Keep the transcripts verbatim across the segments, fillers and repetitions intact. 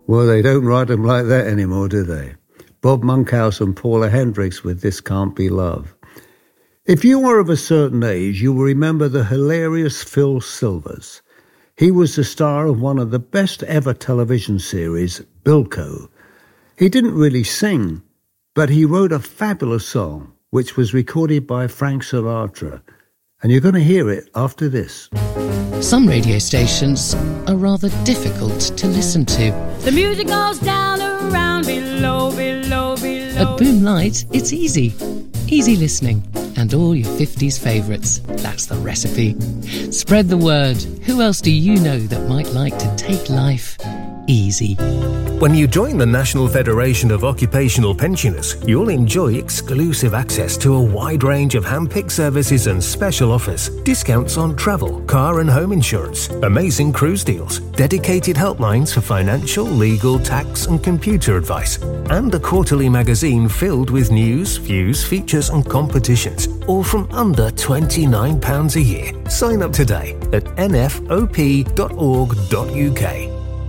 Well, they don't write them like that anymore, do they? Bob Monkhouse and Paula Hendricks with This Can't Be Love. If you are of a certain age, you will remember the hilarious Phil Silvers. He was the star of one of the best ever television series, Bilko. He didn't really sing, but he wrote a fabulous song, which was recorded by Frank Sinatra. And you're going to hear it after this. Some radio stations are rather difficult to listen to. The music goes down around below, below, below. At Boom Light, it's easy. Easy listening. And all your fifties favourites. That's the recipe. Spread the word. Who else do you know that might like to take life easy? When you join the National Federation of Occupational Pensioners, you'll enjoy exclusive access to a wide range of hand-picked services and special offers, discounts on travel, car and home insurance, amazing cruise deals, dedicated helplines for financial, legal, tax and computer advice, and a quarterly magazine filled with news, views, features and competitions, all from under twenty-nine pounds a year. Sign up today at n f o p dot org dot u k.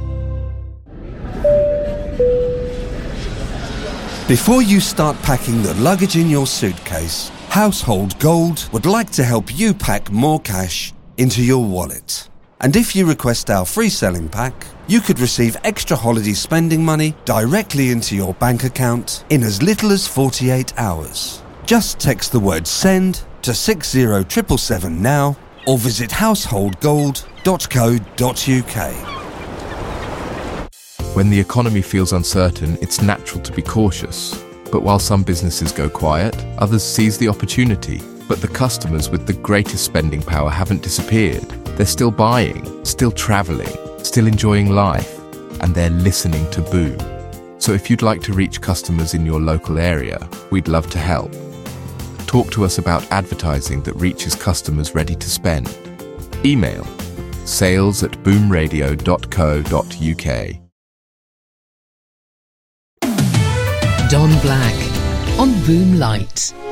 Before you start packing the luggage in your suitcase, Household Gold would like to help you pack more cash into your wallet. And if you request our free selling pack, you could receive extra holiday spending money directly into your bank account in as little as forty-eight hours. Just text the word SEND to six zero seven seven seven now or visit household gold dot co dot u k. When the economy feels uncertain, it's natural to be cautious. But while some businesses go quiet, others seize the opportunity. But the customers with the greatest spending power haven't disappeared. They're still buying, still travelling, still enjoying life, and they're listening to Boom. So if you'd like to reach customers in your local area, we'd love to help. Talk to us about advertising that reaches customers ready to spend. Email sales at boomradio dot co dot u k. Don Black on Boom Light.